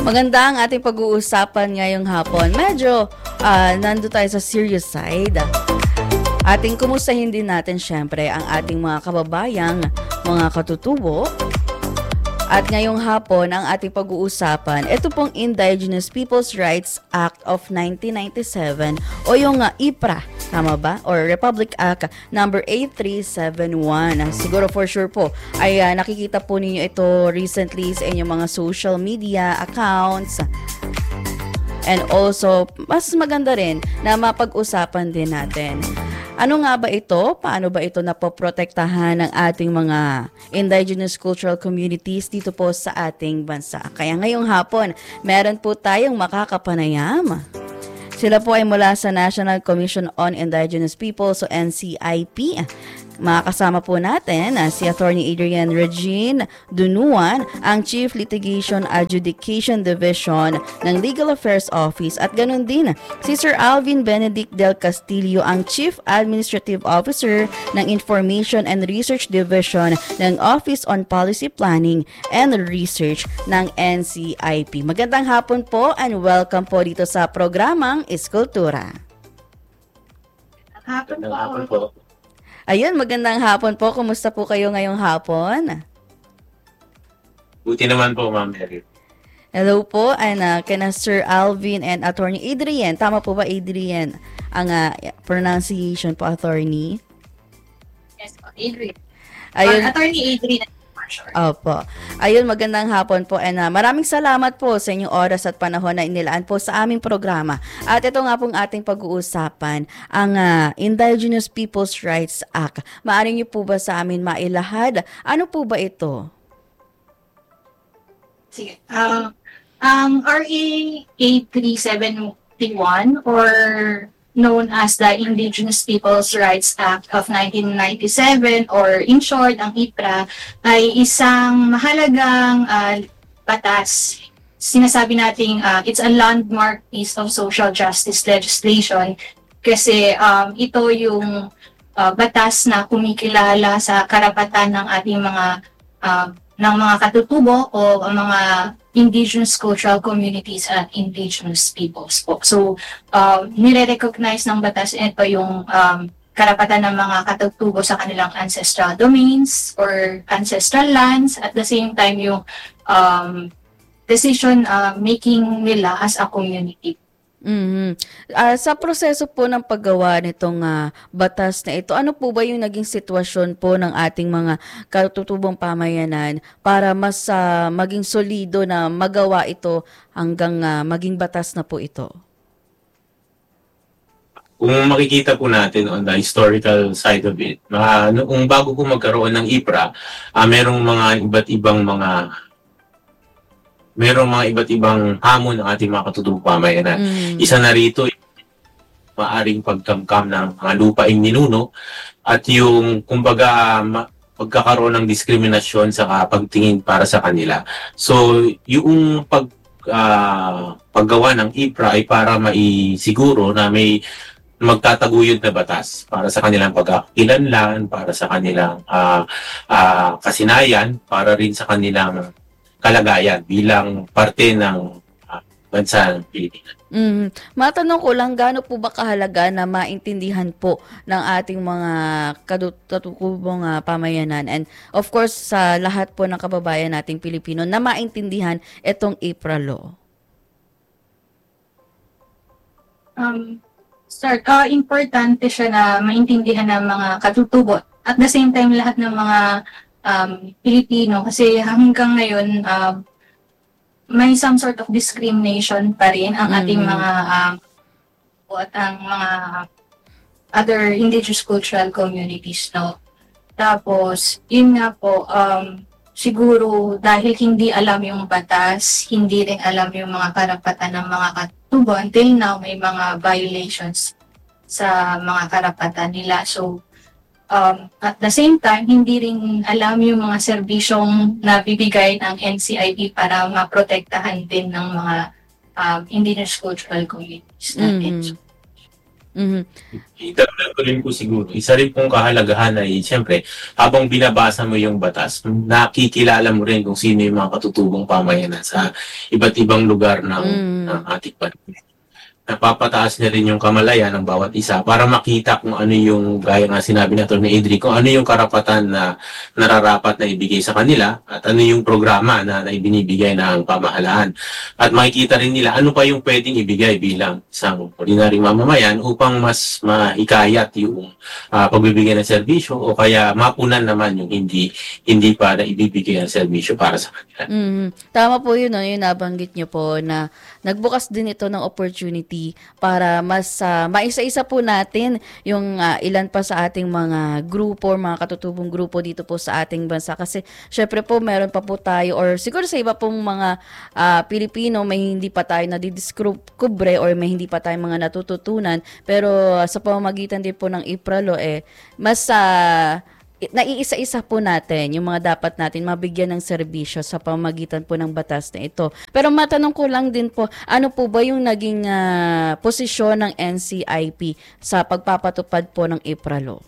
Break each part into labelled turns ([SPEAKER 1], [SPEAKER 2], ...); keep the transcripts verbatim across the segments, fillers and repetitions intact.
[SPEAKER 1] Maganda ang ating pag-uusapan ngayong hapon. Medyo uh, nando tayo sa serious side. Ating kumustahin din natin syempre ang ating mga kababayang mga katutubo. At ngayong hapon, ang ating pag-uusapan, ito pong Indigenous Peoples' Rights Act of nineteen ninety-seven o yung uh, I P R A, tama ba? Or Republic Act number eight three seven one. Siguro for sure po ay uh, nakikita po ninyo ito recently sa inyong mga social media accounts. And also, mas maganda rin na mapag-usapan din natin. Ano nga ba ito? Paano ba ito napoprotektahan ng ating mga indigenous cultural communities dito po sa ating bansa? Kaya ngayong hapon, meron po tayong makakapanayam. Sila po ay mula sa National Commission on Indigenous Peoples o N C I P. Makakasama po natin uh, si Attorney Adrienne Regine Dunuan, ang Chief Litigation Adjudication Division ng Legal Affairs Office, at ganun din si Sir Alvin Benedict Del Castillo, ang Chief Administrative Officer ng Information and Research Division ng Office on Policy Planning and Research ng N C I P. Magandang hapon po and welcome po dito sa programang Iskultura.
[SPEAKER 2] Hapon po. Hapon po.
[SPEAKER 1] Ayun, magandang hapon po. Kumusta po kayo ngayong hapon?
[SPEAKER 2] Buti naman po, Ma'am Mary.
[SPEAKER 1] Hello po, and uh, kina Sir Alvin and Attorney Adrienne. Tama po ba, Adrienne? Ang uh, pronunciation po, Attorney?
[SPEAKER 3] Yes po, Adrienne.
[SPEAKER 1] Ayun.
[SPEAKER 3] Or Attorney Adrienne.
[SPEAKER 1] Opo. Ayun, magandang hapon po, and uh, maraming salamat po sa inyong oras at panahon na inilaan po sa aming programa. At ito nga pong ating pag-uusapan, ang uh, Indigenous Peoples' Rights Act. Maaari niyo po ba sa amin mailahad? Ano po ba ito?
[SPEAKER 3] Sige. Uh, ang R A eight three seven one or known as the Indigenous Peoples' Rights Act of nineteen ninety-seven, or in short, ang I P R A, ay isang mahalagang uh, batas. Sinasabi nating uh, it's a landmark piece of social justice legislation kasi um, ito yung uh, batas na kumikilala sa karapatan ng ating mga uh, ng mga katutubo o mga indigenous cultural communities at indigenous peoples po. So, uh, nire-recognize ng batas ito yung um, karapatan ng mga katutubo sa kanilang ancestral domains or ancestral lands, at the same time yung um, decision uh, making nila as a community.
[SPEAKER 1] Mm-hmm. Uh, sa proseso po ng paggawa nitong uh, batas na ito, ano po ba yung naging sitwasyon po ng ating mga katutubong pamayanan para mas uh, maging solido na magawa ito hanggang uh, maging batas na po ito?
[SPEAKER 2] Kung makikita po natin on the historical side of it, uh, noong bago po magkaroon ng I P R A, uh, merong mga iba't ibang mga merong mga iba't ibang hamon ng ating mga katutubong pamayanan. Mm. Isa na rito, maaring pagkamkam ng mga lupaing ninuno at yung, kumbaga, ma- pagkakaroon ng diskriminasyon sa pagtingin para sa kanila. So, yung pag, uh, paggawa ng I P R A ay para maisiguro na may magtataguyod na batas para sa kanilang pagkakilanlan, para sa kanilang uh, uh, kasinayan, para rin sa kanilang kalagayan bilang parte ng uh, bansa ng Pilipinas.
[SPEAKER 1] Mm. Matanong ko lang, gaano po ba kahalaga na maintindihan po ng ating mga katutubong uh, pamayanan, and of course sa lahat po ng kababayan nating Pilipino na maintindihan itong I P R A law?
[SPEAKER 3] Um, start, uh, importante siya na maintindihan ng mga katutubo. At the same time, lahat ng mga Um, Pilipino, kasi hanggang ngayon uh, may some sort of discrimination pa rin ang ating mm. mga um, at ang mga other indigenous cultural communities, no? Tapos, yun nga po, um, siguro dahil hindi alam yung batas, hindi rin alam yung mga karapatan ng mga katutubo, until now may mga violations sa mga karapatan nila. So, Um, at the same time, hindi rin alam yung mga serbisyong nabibigay ng N C I P para maprotektahan din ng mga um, indigenous cultural communities natin. Mm-hmm.
[SPEAKER 1] Mhm.
[SPEAKER 2] Idagdag ko rin po siguro, isa rin pong kahalagahan ay siyempre, habang binabasa mo yung batas, nakikilala mo rin kung sino yung mga katutubong pamayanan sa iba't ibang lugar ng, ng
[SPEAKER 1] Mm.
[SPEAKER 2] ating bansa. Napapataas niya rin yung kamalayan ng bawat isa para makita kung ano yung, gaya nga sinabi na ni Adri, kung ano yung karapatan na nararapat na ibigay sa kanila at ano yung programa na, na ibinibigay ng pamahalaan. At makikita rin nila ano pa yung pwedeng ibigay bilang isang ordinaryong mamamayan upang mas mahikayat yung uh, pagbibigay ng serbisyo o kaya mapunan naman yung hindi hindi pa na ibibigay ng serbisyo para sa kanila.
[SPEAKER 1] Mm. Tama po yun, no? Yung nabanggit nyo po na nagbukas din ito ng opportunity para mas uh, maisa-isa po natin yung uh, ilan pa sa ating mga grupo or mga katutubong grupo dito po sa ating bansa. Kasi syempre po meron pa po tayo or siguro sa iba pong mga uh, Pilipino may hindi pa tayo nadidiskubre or may hindi pa tayo mga natututunan. Pero uh, sa pamamagitan din po ng IPRALO, eh, mas uh, naiisa-isa po natin yung mga dapat natin mabigyan ng serbisyo sa pamamagitan po ng batas na ito. Pero matanong ko lang din po, ano po ba yung naging uh, posisyon ng N C I P sa pagpapatupad po ng IPRALO?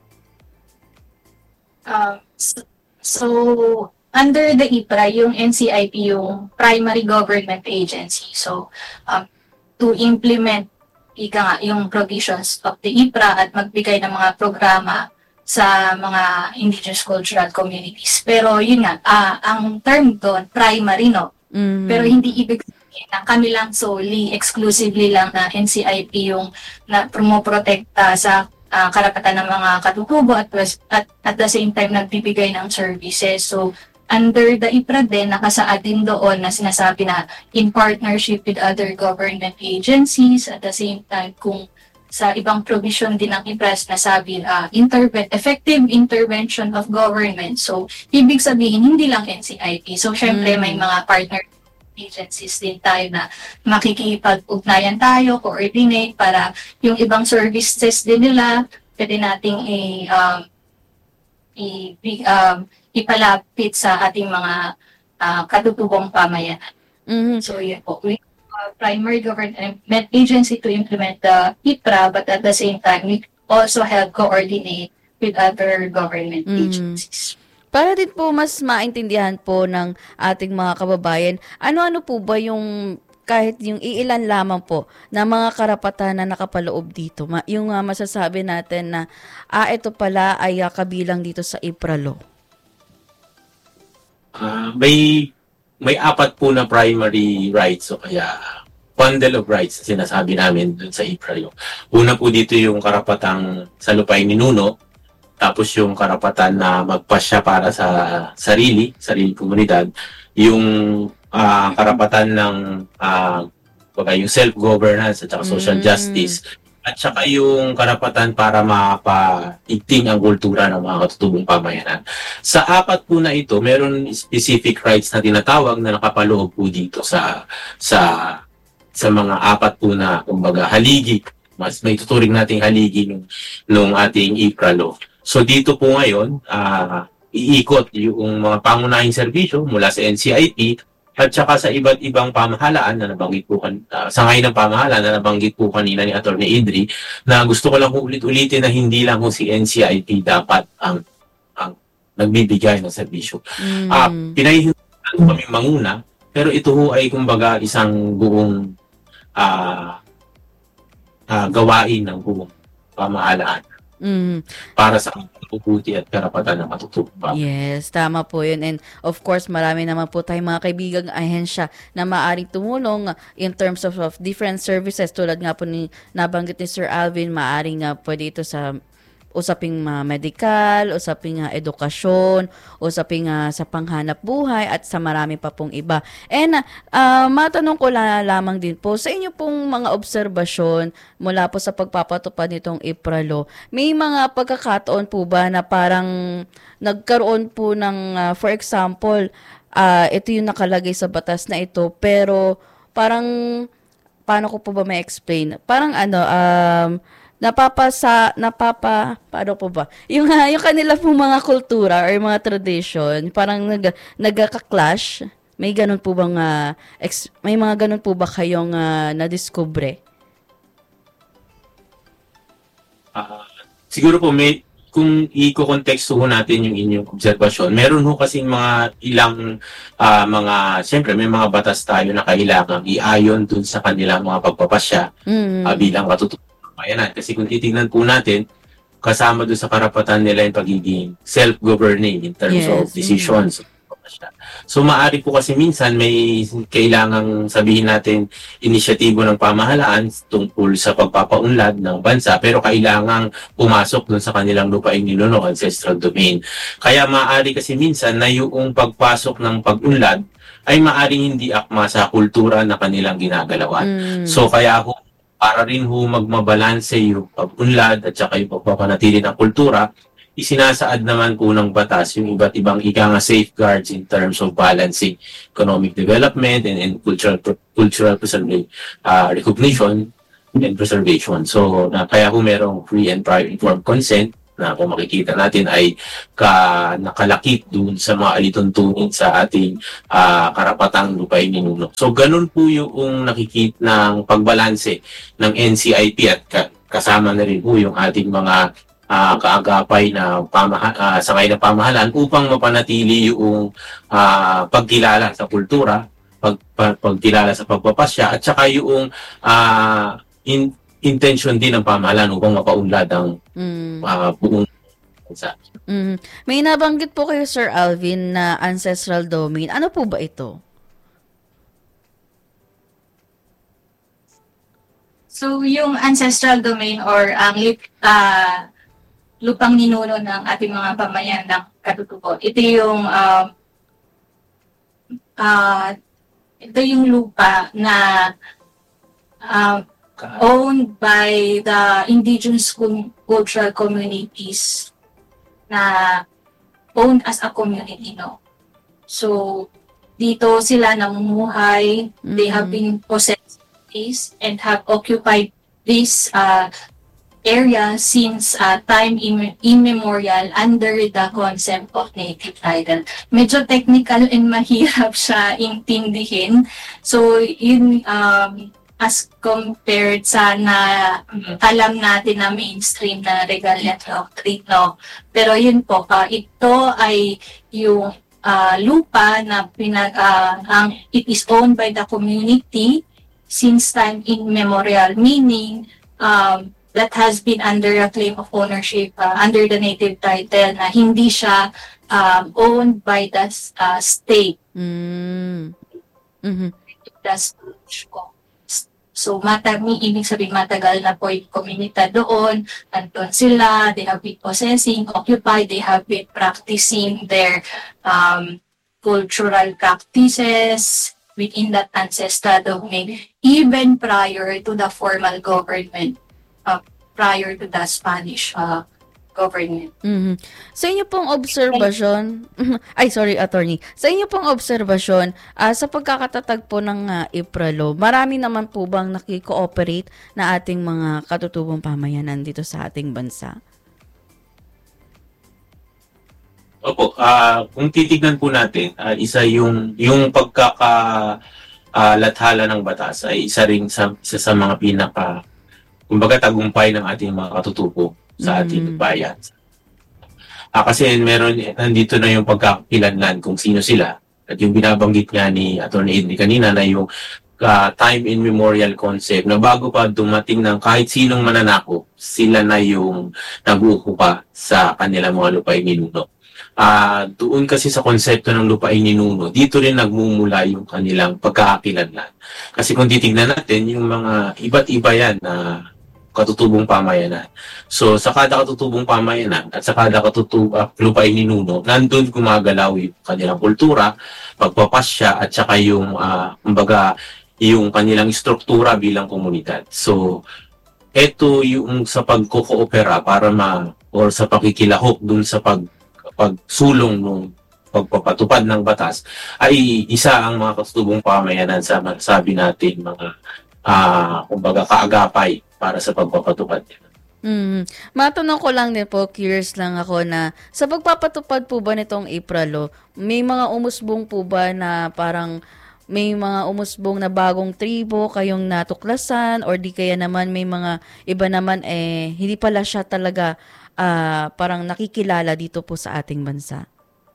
[SPEAKER 3] Uh, so, so, under the IPRA, yung N C I P yung primary government agency. So, um, to implement ika nga, yung provisions of the IPRA at magbigay ng mga programa sa mga indigenous cultural communities. Pero yun nga, uh, ang term doon, primary, no?
[SPEAKER 1] Mm-hmm.
[SPEAKER 3] Pero hindi ibig sabihin na kami lang solely, exclusively lang na N C I P yung na promoprotekta sa uh, karapatan ng mga katutubo at, at at the same time nagbibigay ng services. So, under the IPRA din, nakasaad din doon na sinasabi na in partnership with other government agencies, at the same time kung sa ibang provision din ng IPRAS na sabi uh, interve- effective intervention of government. So, ibig sabihin, hindi lang N C I P. So, syempre, mm. may mga partner agencies din tayo na makikipag-ugnayan tayo, coordinate para yung ibang services din nila, pwede nating i- um, i- um, ipalapit sa ating mga uh, katutubong pamayanan.
[SPEAKER 1] Mm-hmm.
[SPEAKER 3] So, yun po. We Uh, primary government agency to implement the IPRA, but at the same time, we also help coordinate with other government mm. agencies.
[SPEAKER 1] Para din po mas maintindihan po ng ating mga kababayan, ano-ano po ba yung kahit yung iilan lamang po na mga karapatan na nakapaloob dito, ma- yung uh, masasabi natin na ah, ito pala ay uh, kabilang dito sa IPRALO?
[SPEAKER 2] Uh, may may apat po na primary rights o kaya bundle of rights na sinasabi namin dun sa IPRALO. Una po dito yung karapatang sa lupay ninuno, tapos yung karapatan na magpasya para sa sarili, sarili komunidad, yung uh, karapatan ng uh, yung self-governance at saka social mm. justice, at saka yung karapatan para mapaigting ang kultura ng mga katutubong pamayanan. Sa apat po na ito, meron specific rights na tinatawag na nakapaloob po dito sa sa sa mga apat po na, kumbaga, haligi. Mas may tuturing nating haligi nung, nung ating IPRALO. So dito po ngayon, uh, iikot yung mga pangunahing serbisyo mula sa N C I P at saka sa iba't ibang pamahalaan na nabanggit po kan uh, sa ngayon ng pamahalaan na nabanggit po kanina ni Atty. Idri, na gusto ko lang kung ulit-ulitin na hindi lang kung si N C I P dapat ang ang nagbibigay ng serbisyo. Mm. Uh, pinahihintaan ko kami manguna, pero ito ho ay kumbaga isang buong uh, uh, gawain ng buong pamahalaan.
[SPEAKER 1] Mm.
[SPEAKER 2] Para sa kabubuti at karapatan ng katutubong.
[SPEAKER 1] Yes, tama po yun. And of course, marami naman po tayong mga kaibigang ahensya na maaaring tumulong in terms of, of different services. Tulad nga po ni nabanggit ni Sir Alvin, maaaring nga pwede ito sa usaping uh, medical, usaping uh, edukasyon, usaping uh, sa panghanap buhay at sa marami pa pong iba. And uh, matanong ko la- lamang din po sa inyo pong mga obserbasyon mula po sa pagpapatupad nitong IPRALO, may mga pagkakataon po ba na parang nagkaroon po ng, uh, for example, uh, ito yung nakalagay sa batas na ito, pero parang, paano ko po ba may explain? Parang ano, um, napapasa napapa paano po ba yung uh, yung kanila pong mga kultura or mga tradition parang nag nagka-clash, may ganun po bang uh, ex, may mga ganun po ba kayong uh, na-discover?
[SPEAKER 2] Ah, siguro po may kung i-konteksto ho natin yung inyong obserbasyon, meron ho kasing mga ilang ah, mga, siyempre may mga batas tayo na kailangan i-ayon dun sa kanilang mga pagpapasya ah,
[SPEAKER 1] Mm.
[SPEAKER 2] bilang katutubong pamayanan. Kasi kung titingnan po natin, kasama doon sa karapatan nila yung pagiging self-governing in terms of
[SPEAKER 1] Yes. Mm.
[SPEAKER 2] decisions. So maaari po kasi minsan may kailangang sabihin natin inisyatibo ng pamahalaan tungkol sa pagpapaunlad ng bansa, pero kailangang pumasok doon sa kanilang lupaing ninuno, ancestral domain. Kaya maaari kasi minsan na yung pagpasok ng pag-unlad ay maaring hindi akma sa kultura na kanilang ginagalawan.
[SPEAKER 1] Mm.
[SPEAKER 2] So kaya ho, para rin ho magmabalanse yung pag-unlad at saka yung pagpapanatili ng kultura, isinasaad naman po ng batas yung iba't ibang ika nga safeguards in terms of balancing economic development and, and cultural cultural preservation, uh, recognition and preservation. So na kaya ho merong free and prior informed consent na kung makikita natin ay ka, nakalakip dun sa mga alituntunin sa ating uh, karapatang lupain ninuno. So ganun po yung nakikita ng pagbalanse ng N C I P at ka, kasama na rin po yung ating mga Uh, kaagapay na pamaha, uh, sangay na pamahalaan upang mapanatili yung uh, pagkilala sa kultura, pag, pag, pagkilala sa pagpapasya, at saka yung uh, in, intention din ng pamahalaan upang mapaunlad ang
[SPEAKER 1] Mm.
[SPEAKER 2] uh, buong bansa.
[SPEAKER 1] Mm. May nabanggit po kayo, Sir Alvin, na ancestral domain. Ano po ba ito?
[SPEAKER 3] So, yung ancestral domain or ang uh, lupang ninuno ng ating mga pamayan ng katutubo. Ito yung uh, uh, ito yung lupa na uh, owned by the indigenous cultural communities na owned as a community, no? So, dito sila namumuhay, mm-hmm. They have been possessed this and have occupied this uh, area since uh, time im- immemorial under the concept of native title. Medyo technical and mahirap siya intindihin. So, yun, um, as compared sa na alam natin na mainstream na regalia doctrine, no? Pero yun po, uh, ito ay yung uh, lupa na pinag, uh, ang, it is owned by the community since time immemorial, meaning, um, that has been under a claim of ownership uh, under the native title na hindi siya um, owned by the uh, state.
[SPEAKER 1] Mm. Mm-hmm.
[SPEAKER 3] That's so mata ibig sabihin matagal na po yung komunidad doon, andun sila, they have been possessing, occupied, they have been practicing their um, cultural practices within that ancestral domain even prior to the formal government. Uh, prior to the Spanish uh, government.
[SPEAKER 1] Mm-hmm. Sa inyo pong obserbasyon, ay sorry attorney, sa inyo pong obserbasyon, uh, sa pagkakatatag po ng uh, IPRA-Law, marami naman po bang nakikooperate na ating mga katutubong pamayanan dito sa ating bansa?
[SPEAKER 2] Opo, uh, kung titignan po natin, uh, isa yung, yung pagkaka uh, lathala ng batas ay isa rin sa, isa sa mga pinaka kumbaga tagumpay ng ating mga katutubo sa ating mm. bayan. Ah, kasi meron, nandito na yung pagkakakilanlan kung sino sila. At yung binabanggit nga ni Attorney Edney kanina na yung uh, time immemorial concept na bago pa dumating ng kahit sinong mananako, sila na yung nag-uukupa sa kanilang mga lupaing ninuno. Uh, doon kasi sa konsepto ng lupaing ninuno, dito rin nagmumula yung kanilang pagkakakilanlan. Kasi kung titignan natin, yung mga iba't iba yan na uh, katutubong pamayanan. So, sa kada katutubong pamayanan at sa kada katutubong uh, lupaing ninuno, nandun gumagalaw yung kanilang kultura, pagpapasya, at saka yung, uh, kumbaga, yung kanilang struktura bilang komunidad. So, eto yung sa pagko-koopera para ma, or sa pakikilahok dun sa pag, pagsulong ng pagpapatupad ng batas, ay isa ang mga katutubong pamayanan sa sabi natin mga, uh, kumbaga, kaagapay para sa pagpapatupad nila.
[SPEAKER 1] Mm. Matanong ko lang din po, curious lang ako na sa pagpapatupad po ba nitong IPRA-Law, may mga umusbong po ba na parang may mga umusbong na bagong tribo kayong natuklasan or di kaya naman may mga iba naman eh hindi pala siya talaga ah, parang nakikilala dito po sa ating bansa?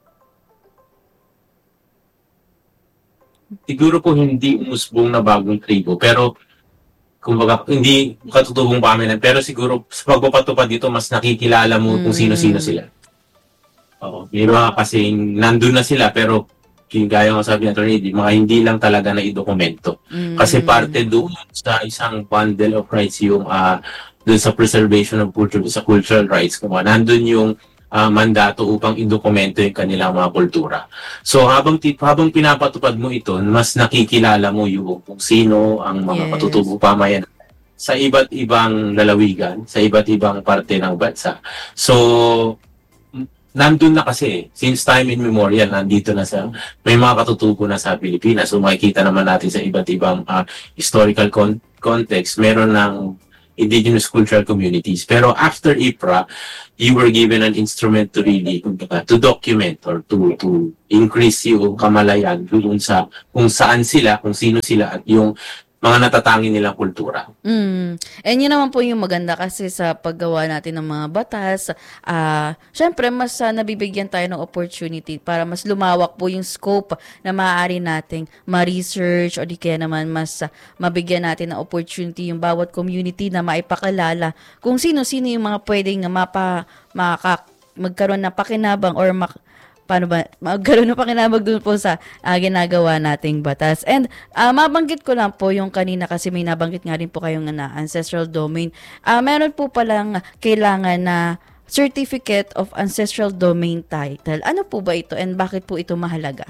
[SPEAKER 2] Siguro po hindi umusbong na bagong tribo, pero kumbaga, hindi katutubong paminan, pero siguro sa pagpapatupad dito, mas nakikilala mo kung sino-sino
[SPEAKER 1] Mm.
[SPEAKER 2] sila. Oo. May mga kasing nandun na sila, pero yung gaya nga sabi ng attorney, di- mga hindi lang talaga na idokumento. Kasi
[SPEAKER 1] Mm.
[SPEAKER 2] parte doon sa isang bundle of rights yung ah doon sa preservation of culture, sa cultural rights, kung ano, nandun yung ah, mandato upang idokumento yung kanilang mga kultura. So habang ti- habang pinapatupad mo ito, mas nakikilala mo yung kung sino ang mga
[SPEAKER 1] Yes.
[SPEAKER 2] patutubong pamayan sa iba't ibang lalawigan, sa iba't ibang parte ng bansa. So m- nandun na kasi, since time immemorial, nandito na sa, may mga katutubo na sa Pilipinas. So makikita naman natin sa iba't ibang ah, historical con- context, meron ng indigenous cultural communities. Pero after I P R A, you were given an instrument to really, kumbaga, to document or to to increase yung kamalayan doon sa kung saan sila, kung sino sila at yung mga natatangi nilang kultura.
[SPEAKER 1] Mm. And yun naman po yung maganda kasi sa paggawa natin ng mga batas, ah, syempre mas ah, nabibigyan tayo ng opportunity para mas lumawak po yung scope na maaari nating ma-research o di kaya naman mas ah, mabigyan natin ng opportunity yung bawat community na maipakilala kung sino-sino yung mga pwedeng mapa, maka, magkaroon ng pakinabang or mak, paano ba, magkaroon ng pakinabang dun po sa ah, ginagawa nating batas. And ah, mabanggit ko lang po yung kanina kasi may nabanggit nga rin po kayong na ancestral domain. Ah, meron po palang kailangan na Certificate of Ancestral Domain Title. Ano po ba ito and bakit po ito mahalaga?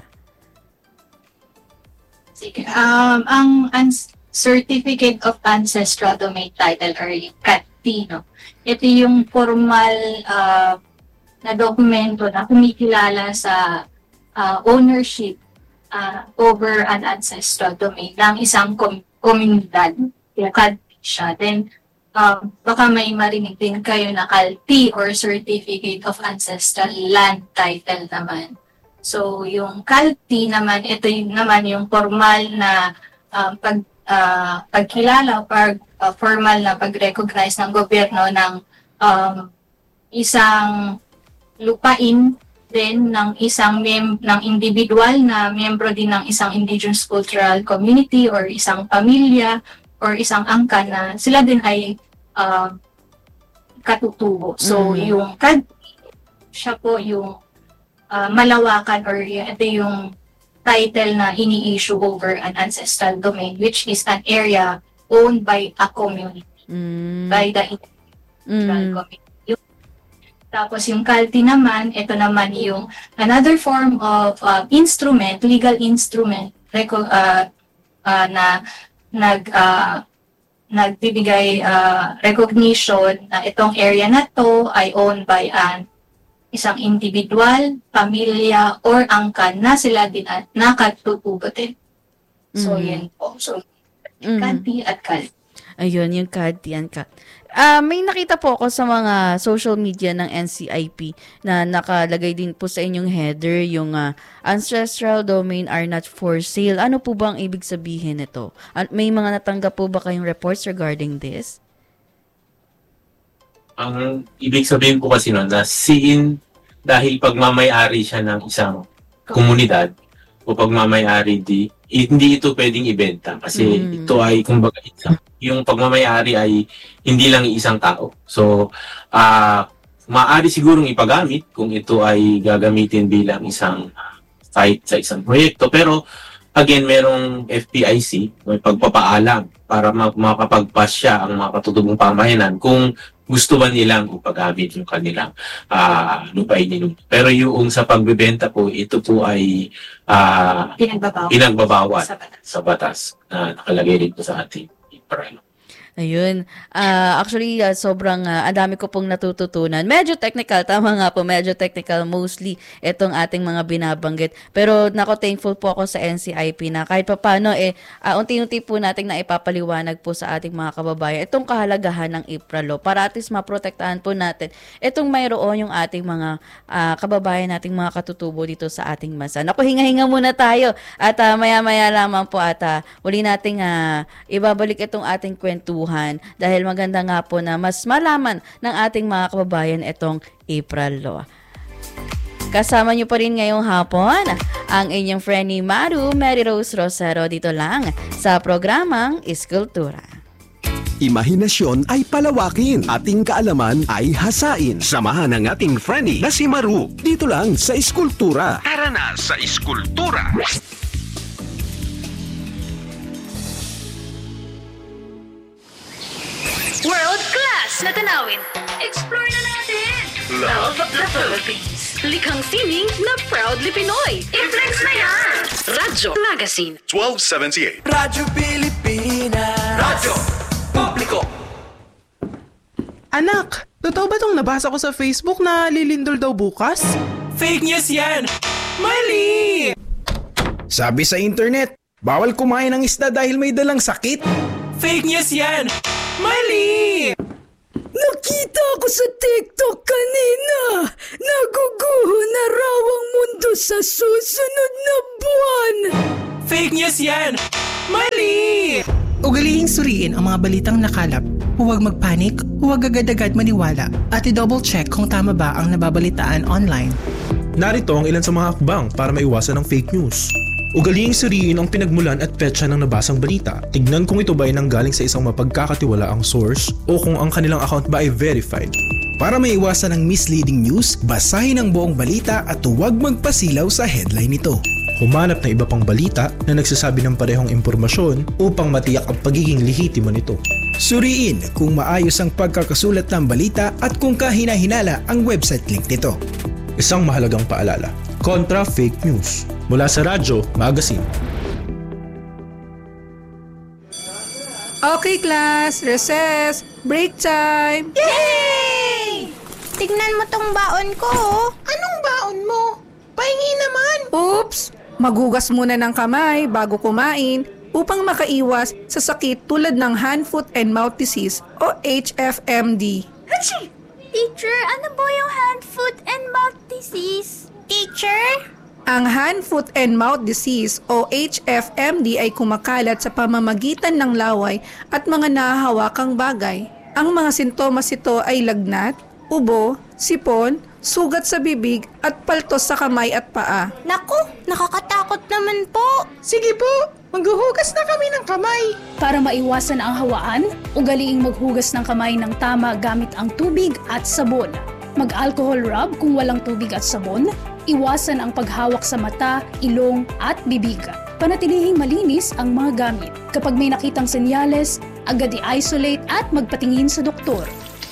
[SPEAKER 3] Sige. Um, ang ans- Certificate of Ancestral Domain Title or C A T T, no? Ito yung formal uh, na dokumento na kumikilala sa uh, ownership uh, over an ancestral domain ng isang kom- komunidad. Yung C A T T siya. Then, um, baka may marinig din kayo na C A L T or Certificate of Ancestral Land Title naman. So, yung C A L T naman, ito yung, naman yung formal na um, pag, uh, pagkilala o pag, uh, formal na pag-recognize ng gobyerno ng um, isang lupain din ng isang mem ng individual na miyembro din ng isang indigenous cultural community or isang pamilya or isang angkan na sila din ay uh, katutubo. So,
[SPEAKER 1] Mm.
[SPEAKER 3] yung C A D siya po yung uh, malawakan or y- ito yung title na ini-issue over an ancestral domain which is an area owned by a community,
[SPEAKER 1] Mm.
[SPEAKER 3] by the individual
[SPEAKER 1] Mm.
[SPEAKER 3] community. Tapos yung C A L T naman, ito naman yung another form of uh, instrument, legal instrument reco- uh, uh, na nag uh, nagbibigay uh, recognition na itong area na to ay owned by an isang individual, pamilya, or angkan na sila din at nakatutubo din. So,
[SPEAKER 1] Mhm.
[SPEAKER 3] yun po. So,
[SPEAKER 1] Mhm.
[SPEAKER 3] C A L T at C A L T.
[SPEAKER 1] Ayun, yung C A D, yan ka. Ah, may nakita po ako sa mga social media ng N C I P na nakalagay din po sa inyong header yung ah, ancestral domain are not for sale. Ano po ba ang ibig sabihin nito? At may mga natanggap po ba kayong reports regarding this?
[SPEAKER 2] Ang ibig sabihin ko kasi nun, na siin, dahil pagmamayari siya ng isang komunidad o pagmamayari di, i- hindi ito pwedeng ibenta kasi
[SPEAKER 1] Mm.
[SPEAKER 2] ito ay kumbaga isang, yung pagmamayari ay hindi lang isang tao. So, ah maaari sigurong ipagamit kung ito ay gagamitin bilang isang site sa isang proyekto. Pero, again, merong F P I C, may pagpapaalam para ma- makapag-pass siya ang mga katutubong pamayanan kung gusto ba nilang ipagamit yung kanilang ah lupain nila. Pero yung sa pagbebenta po, ito po ay ah
[SPEAKER 3] Pinagbabawal
[SPEAKER 2] pinagbabawal
[SPEAKER 3] sa batas.
[SPEAKER 2] sa batas na nakalagay dito sa ating I P R A.
[SPEAKER 1] Ayun. Ah, actually, ah, sobrang ah, ang dami ko pong natututunan. Medyo technical, tama nga po, medyo technical mostly itong ating mga binabanggit. Pero nako, thankful po ako sa N C I P na kahit papaano eh ah, unti-unti po nating na ipapaliwanag po sa ating mga kababayan itong kahalagahan ng I P R A law para at least maprotektahan po natin itong mayroon yung ating mga ah, kababayan nating mga katutubo dito sa ating bansa. Nako, hinga-hinga muna tayo at ah, maya-maya lamang po at ah, uli nating ah, ibabalik itong ating kwentuhan dahil maganda nga po na mas malaman ng ating mga kababayan itong I P R A law. Kasama niyo pa rin ngayong hapon ang inyong friend ni Maru, Mary Rose Rosero, dito lang sa programang Iskultura.
[SPEAKER 4] Imahinasyon ay palawakin, ating kaalaman ay hasain. Samahan ang ating friendly na si Maru dito lang sa Iskultura. Tara na sa Iskultura!
[SPEAKER 5] World class na tanawin. Explore na natin. Love of the Philippines. Likhang sining na proudly Pinoy. I-flex na yan. Radyo Magazine.
[SPEAKER 6] twelve seventy-eight.
[SPEAKER 7] Radyo Pilipinas. Radyo Publiko.
[SPEAKER 8] Anak, totoo ba tong nabasa ko sa Facebook na lilindol daw bukas?
[SPEAKER 7] Fake news yan! Mali!
[SPEAKER 9] Sabi sa internet, bawal kumain ng isda dahil may dalang sakit.
[SPEAKER 7] Fake news yan! Mali!
[SPEAKER 10] Nakita ko sa TikTok kanina. Naguguho na raw ang mundo sa susunod na buwan.
[SPEAKER 7] Fake news yan! Mali!
[SPEAKER 8] Ugalihing suriin ang mga balitang nakalap. Huwag magpanik, huwag agad-agad maniwala, at i-double check kung tama ba ang nababalitaan online.
[SPEAKER 11] Narito ang ilan sa mga hakbang para maiwasan ang fake news. Ugalihing suriin ang pinagmulan at petsa ng nabasang balita. Tignan kung ito ba ay nanggaling sa isang mapagkakatiwalaang source o kung ang kanilang account ba ay verified.
[SPEAKER 9] Para maiwasan ang misleading news, basahin ang buong balita at huwag magpasilaw sa headline nito.
[SPEAKER 11] Humanap ng iba pang balita na nagsasabi ng parehong impormasyon upang matiyak ang pagiging lehitimo nito.
[SPEAKER 9] Suriin kung maayos ang pagkakasulat ng balita at kung kahina-hinala ang website link nito.
[SPEAKER 11] Isang mahalagang paalala, kontra fake news. Mula sa Radyo Magazine.
[SPEAKER 12] Okay class, recess, break time!
[SPEAKER 13] Yay! Tignan mo tong baon ko.
[SPEAKER 12] Anong baon mo? Pahingi naman! Oops! Maghugas muna ng kamay bago kumain upang makaiwas sa sakit tulad ng hand, foot, and mouth disease o H F M D.
[SPEAKER 13] Hachi! Teacher, ano po yung hand, foot, and mouth disease? Teacher?
[SPEAKER 12] Ang hand, foot, and mouth disease o H F M D ay kumakalat sa pamamagitan ng laway at mga nahahawakang bagay. Ang mga sintomas ito ay lagnat, ubo, sipon, sugat sa bibig at paltos sa kamay at paa.
[SPEAKER 13] Naku, nakakatakot naman po.
[SPEAKER 12] Sige po, maghuhugas na kami ng kamay.
[SPEAKER 14] Para maiwasan ang hawaan, ugaliing maghugas ng kamay ng tama gamit ang tubig at sabon. Mag-alcohol rub kung walang tubig at sabon. Iwasan ang paghawak sa mata, ilong at bibig. Panatilihing malinis ang mga gamit. Kapag may nakitang senyales, agad i-isolate at magpatingin sa doktor.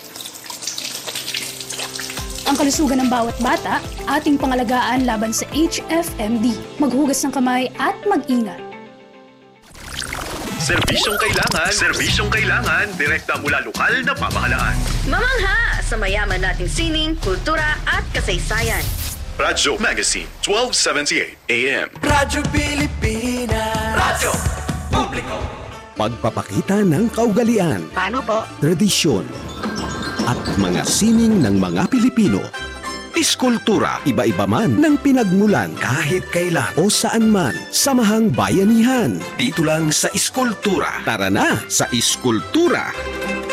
[SPEAKER 14] Ang kalusugan ng bawat bata, ating pangalagaan laban sa H F M D. Maghugas ng kamay at mag-ingat.
[SPEAKER 6] Serbisyong kailangan, serbisyong kailangan, direkta mula lokal na pamahalaan.
[SPEAKER 5] Mamangha sa mayaman nating sining, kultura at kasaysayan.
[SPEAKER 6] Radyo Magazine, twelve seventy-eight A M.
[SPEAKER 7] Radyo Pilipinas. Radyo Publiko.
[SPEAKER 4] Pagpapakita ng kaugalian,
[SPEAKER 5] Paano po?
[SPEAKER 4] tradisyon, at mga sining ng mga Pilipino. Iskultura, iba-iba man ng pinagmulan kahit kailan o saan man, samahang bayanihan. Dito lang sa Iskultura. Tara na sa Iskultura!